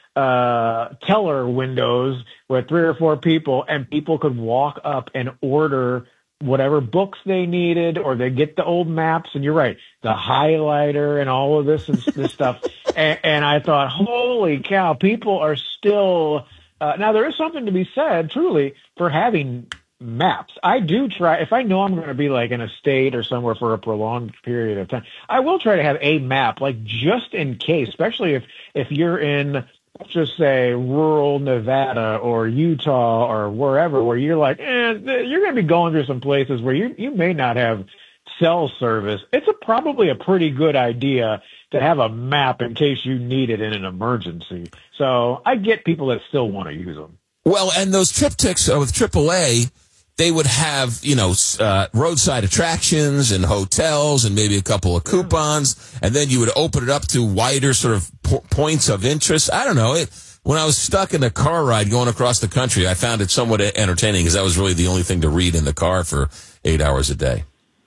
teller windows with 3 or 4 people, and people could walk up and order whatever books they needed, or they get the old maps. And you're right, the highlighter and all of this stuff. And I thought, holy cow, people are still, now there is something to be said truly for having maps. I do try, if I know I'm going to be like in a state or somewhere for a prolonged period of time, I will try to have a map, like just in case, especially if you're in, let's just say, rural Nevada or Utah or wherever, where you're like, you're going to be going through some places where you may not have cell service. It's probably a pretty good idea to have a map in case you need it in an emergency. So I get people that still want to use them. Well, and those triptychs with AAA, they would have, roadside attractions and hotels and maybe a couple of coupons, and then you would open it up to wider sort of points of interest. I don't know. When I was stuck in a car ride going across the country, I found it somewhat entertaining because that was really the only thing to read in the car for 8 hours a day.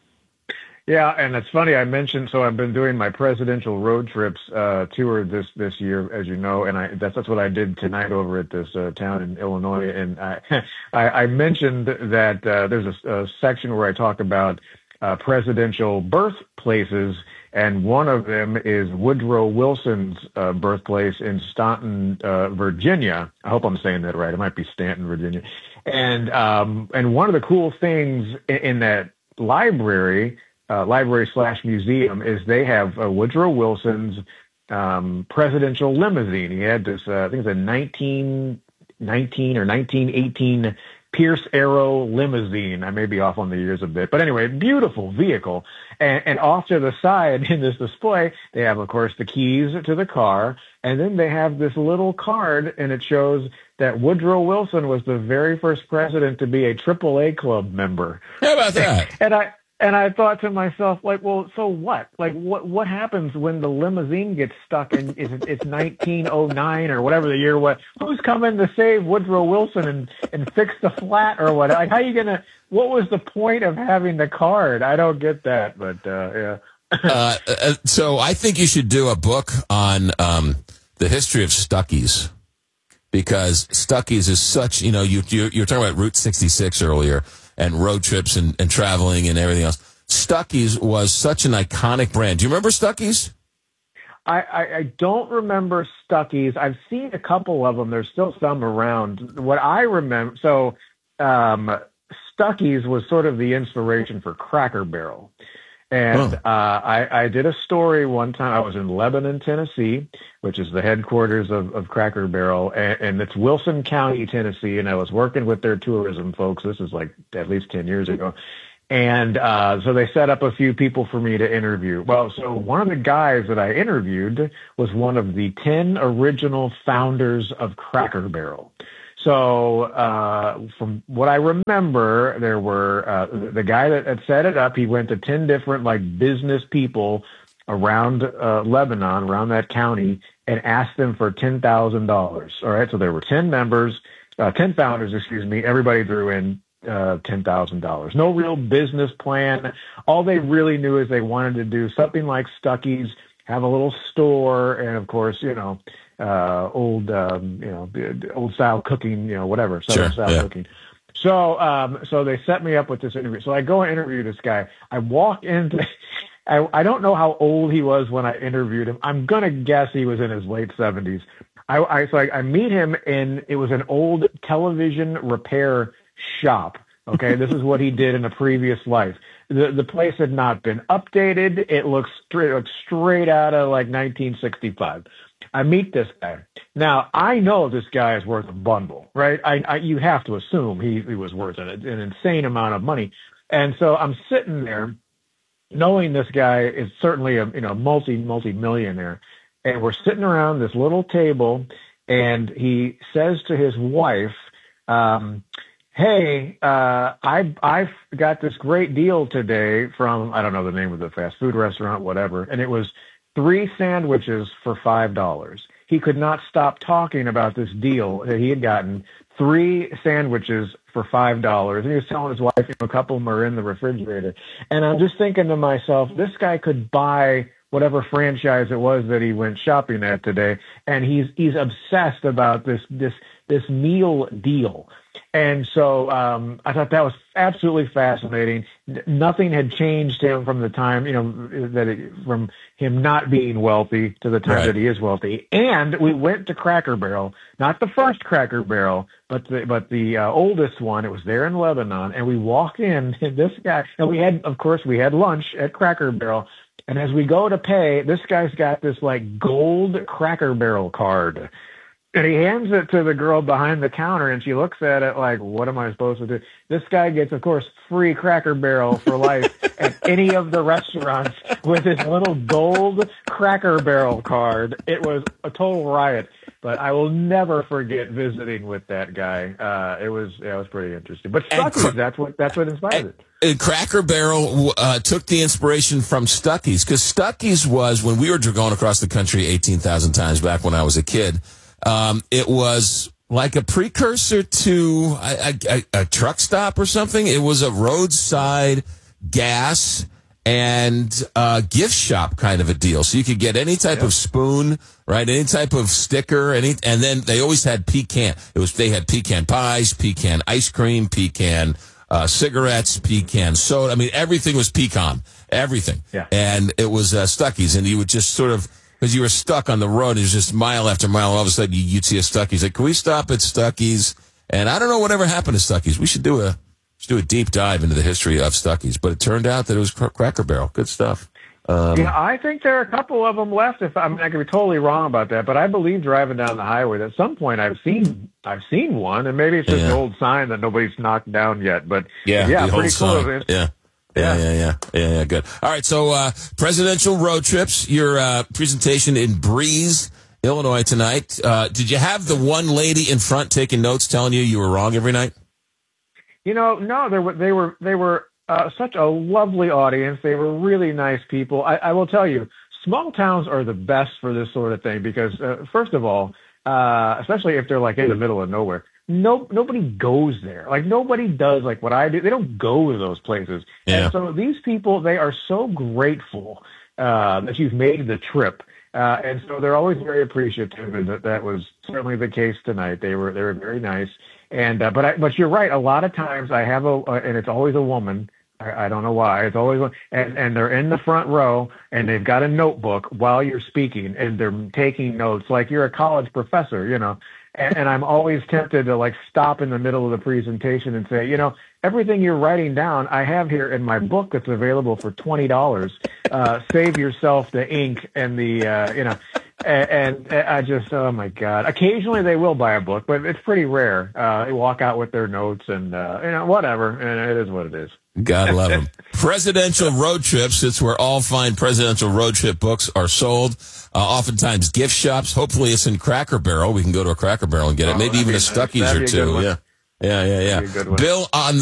Yeah, and it's funny, I mentioned, so I've been doing my presidential road trips tour this year, as you know, and that's what I did tonight over at this town in Illinois. And I mentioned that there's a section where I talk about presidential birthplaces, and one of them is Woodrow Wilson's birthplace in Staunton, Virginia. I hope I'm saying that right. It might be Stanton, Virginia. And one of the cool things in that library / museum is they have Woodrow Wilson's presidential limousine. He had this, I think it's a 1919 or 1918 Pierce Arrow limousine. I may be off on the years a bit, but anyway, beautiful vehicle. And off to the side in this display, they have, of course, the keys to the car, and then they have this little card, and it shows that Woodrow Wilson was the very first president to be a AAA club member. How about that? And I thought to myself, like, well, so what? Like, what happens when the limousine gets stuck and it's 1909 or whatever the year was? Who's coming to save Woodrow Wilson and fix the flat or what? Like, how you gonna? What was the point of having the card? I don't get that, but yeah. So I think you should do a book on the history of Stuckey's, because Stuckey's is such, you were talking about Route 66 earlier and road trips and traveling and everything else. Stuckey's was such an iconic brand. Do you remember Stuckey's? I don't remember Stuckey's. I've seen a couple of them. There's still some around. What I remember, Stuckey's was sort of the inspiration for Cracker Barrel. And I did a story one time. I was in Lebanon, Tennessee, which is the headquarters of Cracker Barrel, and it's Wilson County, Tennessee. And I was working with their tourism folks. This is like at least 10 years ago. And so they set up a few people for me to interview. Well, so one of the guys that I interviewed was one of the 10 original founders of Cracker Barrel. So from what I remember, there were the guy that set it up. He went to 10 different business people around Lebanon, around that county, and asked them for $10,000. All right, so there were 10 members, 10 founders, excuse me. Everybody threw in $10,000. No real business plan. All they really knew is they wanted to do something like Stuckey's, have a little store, and of course, old style cooking, whatever, Southern style cooking. So they set me up with this interview. So I go and interview this guy. I walk into, I don't know how old he was when I interviewed him. I'm going to guess he was in his late 70s. I meet him, and it was an old television repair shop. Okay. This is what he did in a previous life. The place had not been updated. It looks straight out of 1965. I meet this guy. Now, I know this guy is worth a bundle, right? You have to assume he was worth an insane amount of money. And so I'm sitting there knowing this guy is certainly a multi-millionaire. And we're sitting around this little table, and he says to his wife, hey, I've got this great deal today from, I don't know the name of the fast food restaurant, whatever. And it was 3 sandwiches for $5. He could not stop talking about this deal that he had gotten, 3 sandwiches for $5. And he was telling his wife, a couple of them are in the refrigerator. And I'm just thinking to myself, this guy could buy whatever franchise it was that he went shopping at today. And he's obsessed about this meal deal. And so I thought that was absolutely fascinating. Nothing had changed him from the time, from him not being wealthy to the time that he is wealthy. And we went to Cracker Barrel, not the first Cracker Barrel, but the oldest one. It was there in Lebanon. And we walked in, and this guy, and we had lunch at Cracker Barrel. And as we go to pay, this guy's got this gold Cracker Barrel card. And he hands it to the girl behind the counter, and she looks at it like, what am I supposed to do? This guy gets, of course, free Cracker Barrel for life at any of the restaurants with his little gold Cracker Barrel card. It was a total riot, but I will never forget visiting with that guy. It was pretty interesting. But Stuckey's, that's what inspired it. And Cracker Barrel took the inspiration from Stuckey's, because Stuckey's was, when we were going across the country 18,000 times back when I was a kid, it was like a precursor to a truck stop or something. It was a roadside gas and gift shop kind of a deal. So you could get any type of spoon, right? Any type of sticker, and then they always had pecan. They had pecan pies, pecan ice cream, pecan cigarettes, pecan soda. I mean, everything was pecan, everything. Yeah. And it was Stuckey's, and you would just sort of, because you were stuck on the road, it was just mile after mile. All of a sudden, you'd see a Stuckey's. Like, can we stop at Stuckey's? And I don't know whatever happened to Stuckey's. We should do a deep dive into the history of Stuckey's. But it turned out that it was Cracker Barrel. Good stuff. I think there are a couple of them left. I could be totally wrong about that, but I believe driving down the highway, at some point I've seen one, and maybe it's just an old sign that nobody's knocked down yet. But yeah, pretty cool. Yeah, good. All right, so presidential road trips, your presentation in Breeze, Illinois tonight. Did you have the one lady in front taking notes telling you were wrong every night? No, they were such a lovely audience. They were really nice people. I will tell you, small towns are the best for this sort of thing because, first of all, especially if they're like in the middle of nowhere, nobody goes there. Like nobody does like what I do. They don't go to those places. Yeah. And so these people, they are so grateful that you've made the trip. And so they're always very appreciative, and that was certainly the case tonight. They were very nice. And but you're right. A lot of times I have and it's always a woman. I don't know why. It's always and they're in the front row and they've got a notebook while you're speaking and they're taking notes like you're a college professor, you know. And I'm always tempted to like stop in the middle of the presentation and say, you know, everything you're writing down, I have here in my book that's available for $20. Save yourself the ink and the, you know, and I just, oh my God. Occasionally they will buy a book, but it's pretty rare. They walk out with their notes and, you know, whatever. And it is what it is. God love them. Presidential road trips. It's where all fine presidential road trip books are sold. Oftentimes gift shops. Hopefully it's in Cracker Barrel. We can go to a Cracker Barrel and get it. Maybe even a Stuckey's or two. Yeah. Bill, on the